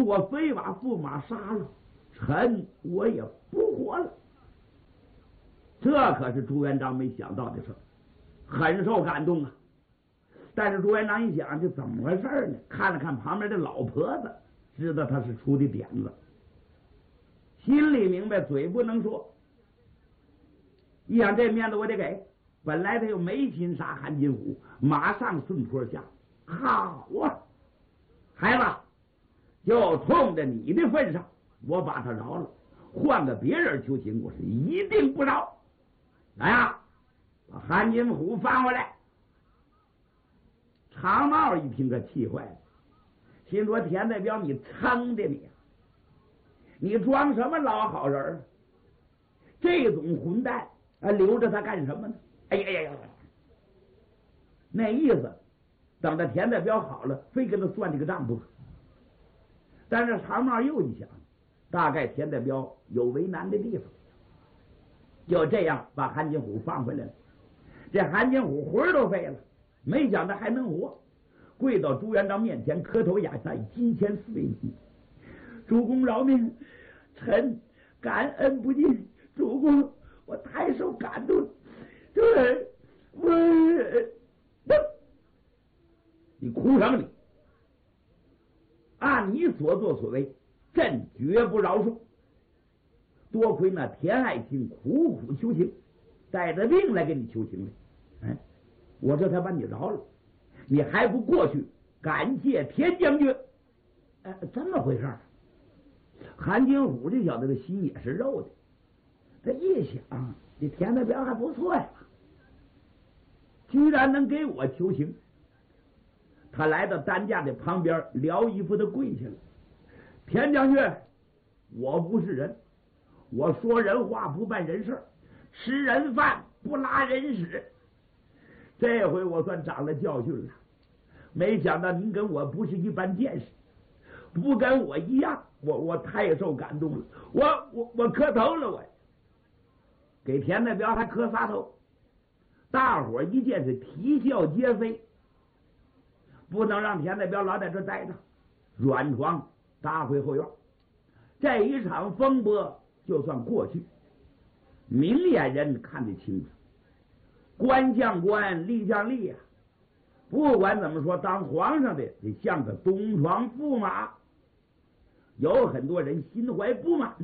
如果非把驸马杀了，臣我也不活了。这可是朱元璋没想到的事，很受感动啊。但是朱元璋一想，这怎么回事呢？看了看旁边的老婆子，知道他是出的点子，心里明白，嘴不能说。一想这面子我得给，本来他又没心杀韩金虎，马上顺坡下，好啊，孩子，就冲着你的份上，我把他饶了，换个别人求情，我是一定不饶。来呀，把韩金虎放回来。常茂一听，可气坏了，心说田代表你撑的你装什么老好人？这种混蛋留着他干什么呢？哎呀，那意思等着田代表好了，非跟他算这个账不可。但是常茂又一想，大概田代表有为难的地方，就这样把韩金虎放回来了。这韩金虎魂都废了，没想到还能活，跪到朱元璋面前磕头哑拜，金钱4位米。主公饶命，臣感恩不尽。主公，我太受感动了。对，你哭什么你？按你所作所为，朕绝不饶恕。多亏那田爱卿苦苦求情，带着病来给你求情来。我这才把你饶了，你还不过去感谢田将军？这么回事儿。韩金虎这小子的心也是肉的，他一想，这田代表还不错呀，居然能给我求情。他来到担架的旁边，撩衣服的跪下了。田将军，我不是人，我说人话不办人事，吃人饭不拉人屎。这回我算长了教训了，没想到您跟我不是一般见识，不跟我一样，我太受感动了，我磕头了，我给田代表还磕仨头。大伙一见是啼笑皆非，不能让田代表老在这待着，软床搭回后院。这一场风波就算过去，明眼人看得清楚，官将官，吏将吏啊。不管怎么说，当皇上的得像个东床驸马。有很多人心怀不满。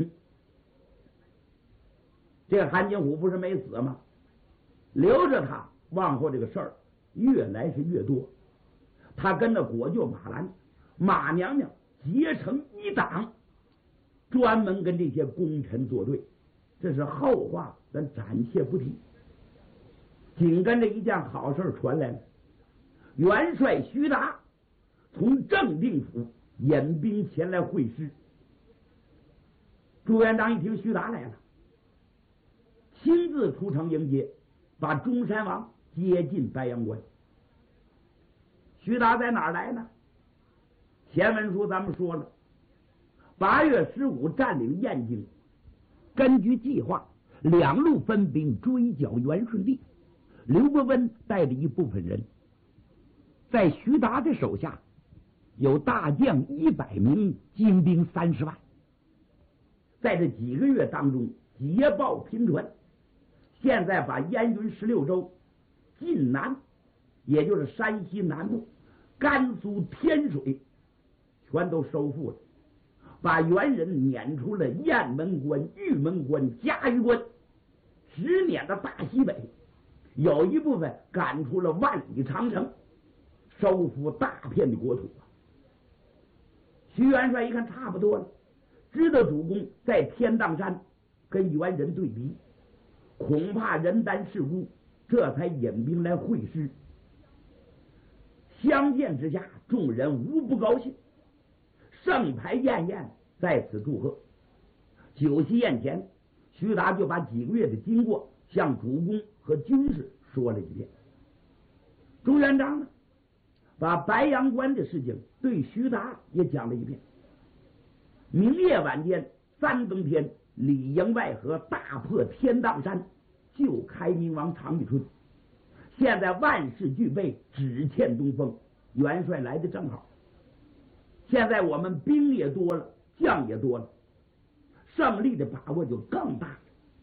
这个韩金虎不是没死吗？留着他，往后这个事儿越来是越多。他跟着果舅马兰、马娘娘结成一党，专门跟这些功臣作对。这是后话，咱暂且不提。紧跟着一件好事传来了，元帅徐达从正定府引兵前来会师。朱元璋一听徐达来了，亲自出城迎接，把中山王接进白阳关。徐达在哪儿来呢？前文书咱们说了，8月15占领燕京，根据计划2路分兵追剿元顺帝。刘伯温带着一部分人，在徐达的手下有大将100名，精兵30万。在这几个月当中捷报频传，现在把燕云16州、晋南，也就是山西南部、甘肃天水全都收复了，把元人撵出了雁门关、玉门关、嘉峪关，10撵到大西北，有一部分赶出了万里长城，收复大片的国土。徐元帅一看差不多了，知道主公在天荡山跟元人对敌，恐怕人单势孤，这才引兵来会师。相见之下，众人无不高兴，盛牌宴宴在此祝贺。酒席宴前，徐达就把几个月的经过向主公和军士说了一遍。朱元璋呢，把白阳关的事情对徐达也讲了一遍。明夜晚间3更天，里应外合，大破天荡山，救开明王常遇春。现在万事俱备，只欠东风，元帅来的正好。 现在我们兵也多了，将也多了，胜利的把握就更大了。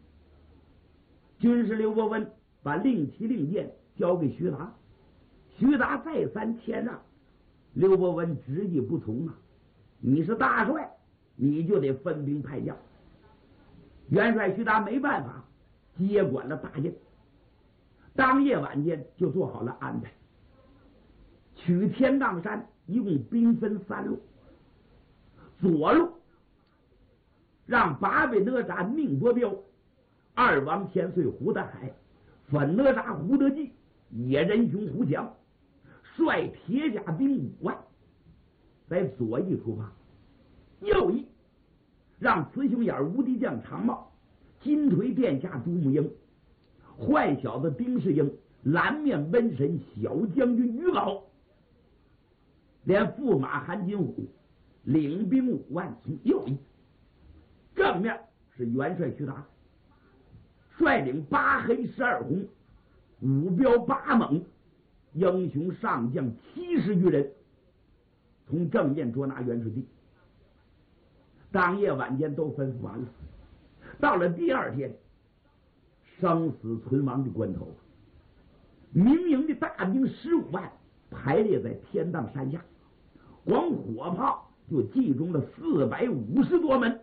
军师刘伯温把令旗令箭交给徐达，徐达再三谦让，刘伯温执意不从啊！你是大帅，你就得分兵派将。元帅徐达没办法，接管了大印。当夜晚间就做好了安排，取天罡山一共兵分3路，左路让八位哪吒宁伯彪、二王千岁胡大海、粉哪吒胡德济、野人雄胡强率铁甲兵5万在左翼出发，右翼让雌雄眼无敌将常茂、金锤殿下朱木英、坏小子丁世英、蓝面瘟神小将军于宝，连驸马韩金虎领兵5万从右翼。正面是元帅徐达，率领8黑12红5彪8猛英雄上将70余人，从正面捉拿元顺帝。当夜晚间都吩咐完了，到了第2天，生死存亡的关头，明营的大兵15万排列在天罡山下，光火炮就集中了450多门。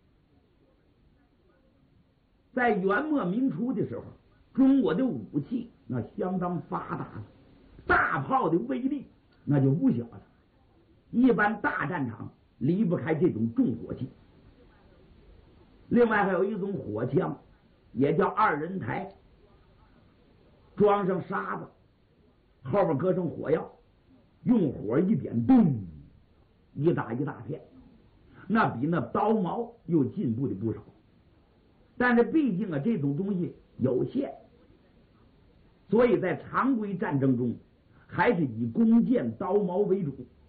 在元末明初的时候，中国的武器那相当发达了，大炮的威力那就不小了。一般大战场离不开这种重火器。另外还有一种火枪，也叫2人台，装上沙子，后边搁上火药，用火一点，咚，一大片，那比那刀矛又进步的不少。但是毕竟这种东西有限，所以在常规战争中还是以弓箭刀矛为主。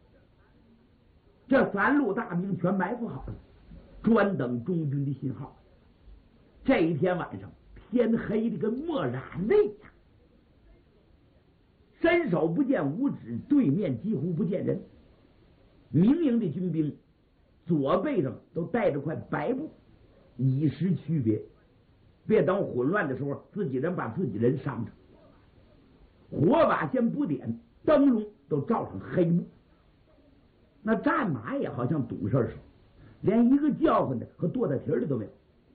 这3路大兵全埋伏好了，专等中军的信号。这一天晚上天黑的跟墨染的一样，伸手不见五指，对面几乎不见人。明营的军兵左背上都带着块白布，以示区别，别等混乱的时候自己人把自己人伤着。火把先不点，灯笼都罩上黑布。那战马也好像懂事似的，连一个叫唤的和跺大蹄的都没有。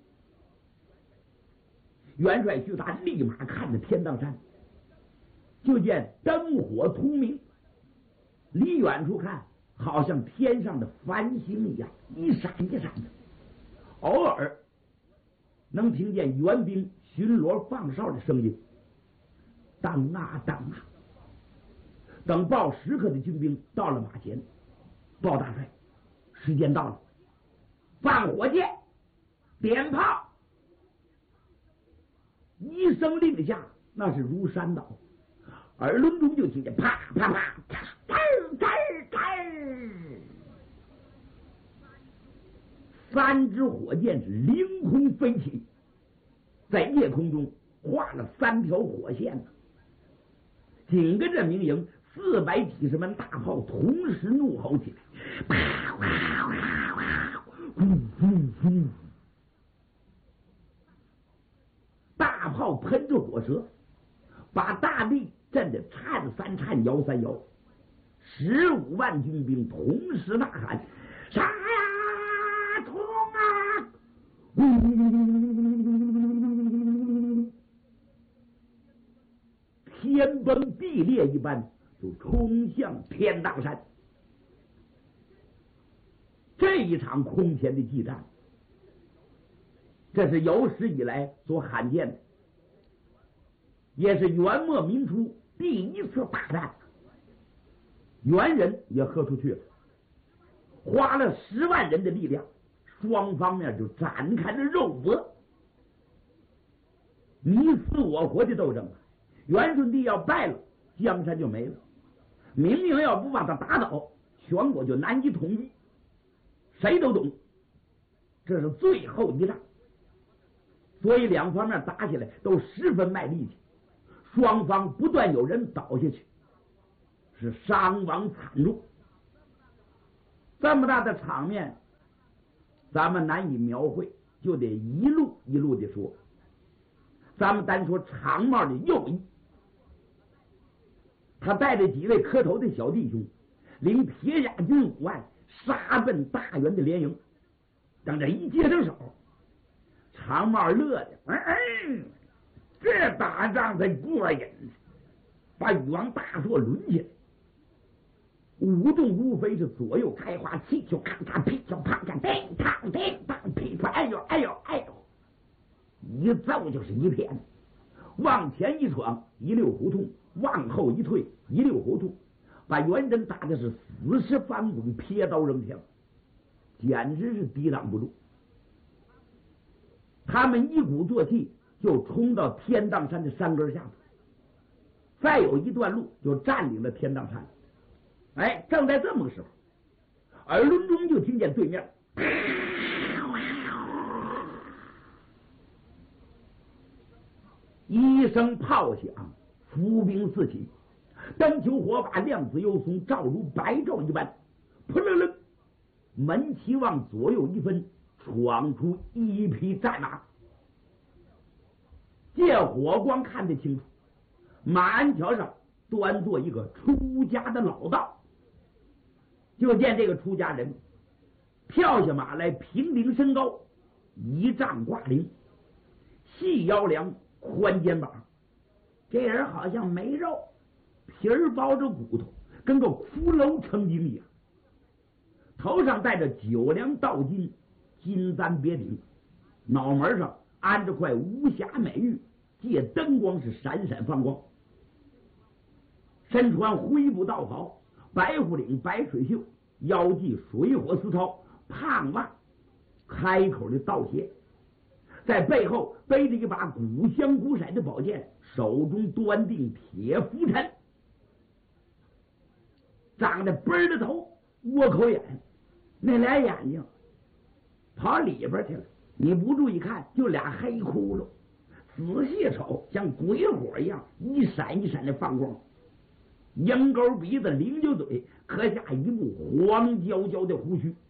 元帅徐达立马看着天罡山，就见灯火通明，离远处看好像天上的繁星一样，一闪一闪的。偶尔能听见援兵巡逻放哨的声音，当啊当啊。等报时刻的军兵到了马前，报大帅，时间到了，放火箭，点炮。一声令下，那是如山倒，耳轮中就听见啪啪啪，嘚嘚嘚，3支火箭是凌空飞起，在夜空中画了3条火线呢。紧跟着明营400几十门大炮同时怒吼起来，啪啪啪啪，呼呼呼！大炮喷着火舌，把大地震得颤3颤，摇3摇。15万军兵同时呐喊：“杀呀，冲啊！”天崩地裂一般，就冲向天罡山。这一场空前的激战，这是有史以来所罕见的，也是元末明初第一次大战。元人也喝出去了，花了10万人的力量，双方面就展开了肉搏，你死我活的斗争。元顺帝要败了，江山就没了；明营要不把他打倒，全国就难以统一。谁都懂，这是最后一仗。所以两方面打起来都十分卖力气，双方不断有人倒下去，是伤亡惨重。 这么大的场面，咱们难以描绘，就得一路一路的说。咱们单说长帽的右翼，他带着几位磕头的小弟兄，领铁甲军5万杀奔大元的连营。等这一接上手，长帽乐的，这打仗才过瘾，把禹王大槊抡起来，舞动如飞，是左右开花，气球咔咔，噼球啪咔，叮当叮当，噼啪，哎呦哎呦哎呦，一揍就是一片，往前一闯一溜胡同，往后一退一溜胡同，把元真打的是死尸翻滚，撇刀扔枪，简直是抵挡不住。他们一鼓作气就冲到天荡山的山根下头，再有一段路就占领了天荡山。哎，正在这么个时候，耳轮中就听见对面一声炮响，伏兵四起，灯球火把亮紫幽松，照如白昼一般。扑棱棱，门旗往左右一分，闯出一匹战马。借火光看得清楚，马鞍桥上端坐一个出家的老道。就见这个出家人跳下马来，平顶身高，1丈挂铃，细腰梁，宽肩膀。这人好像没肉，皮儿包着骨头，跟个骷髅成精一样。头上戴着9梁道金，金簪别顶，脑门上安着块无瑕美玉，借灯光是闪闪放光。身穿灰布道袍，白虎领，白水袖，腰系水火丝绦，胖袜，开口的道鞋，在背后背着一把古香古色的宝剑，手中端定铁拂尘，长着奔儿的头，窝口眼，那俩眼睛跑里边去了，你不注意看就俩黑窟窿，仔细瞅像鬼火一样，一闪一闪的放光。鹰钩鼻子，灵酒嘴，刻下一部黄焦焦的胡须。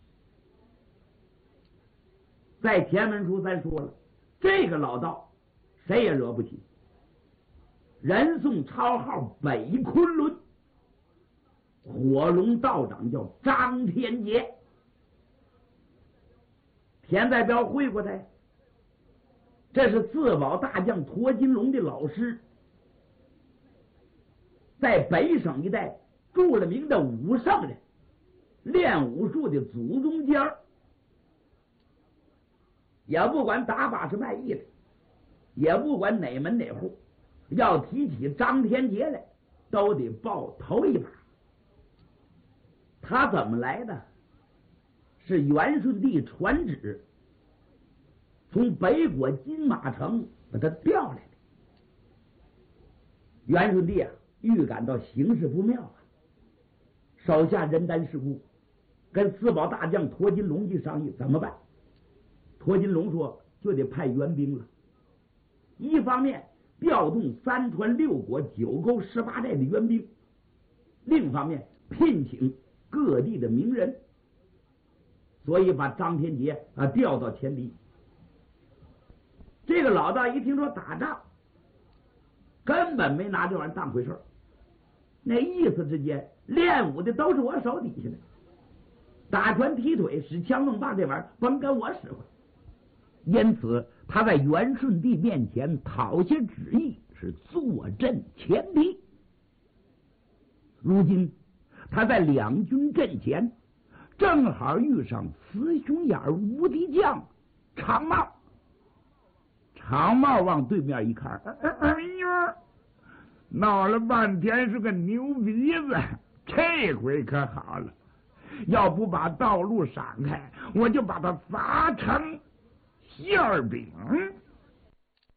在前文书咱说了，这个老道谁也惹不起，人送超号北昆仑，火龙道长叫张天杰。田在彪会过他，这是自保大将驼金龙的老师，在北省一带著了名的武圣人，练武术的祖宗尖儿。也不管打把式卖艺的，也不管哪门哪户，要提起张天杰来，都得报头一把。他怎么来的？是元顺帝传旨，从北国金马城把他调来的。元顺帝预感到形势不妙手下人单势孤，跟四保大将驼金龙一商议怎么办。驼金龙说就得派援兵了，一方面调动3川6国9沟18寨的援兵，另一方面聘请各地的名人，所以把张天杰调到前敌。这个老大一听说打仗，根本没拿这玩意儿当回事儿，那意思之间，练武的都是我手底下的，打拳踢腿使枪弄棒这玩意儿甭跟我使唤。因此他在元顺帝面前讨些旨意，是坐镇前敌。如今他在两军阵前，正好遇上雌雄眼无敌将长茂。长茂往对面一看，哎呀，闹了半天是个牛鼻子，这回可好了，要不把道路闪开，我就把它砸成馅儿饼。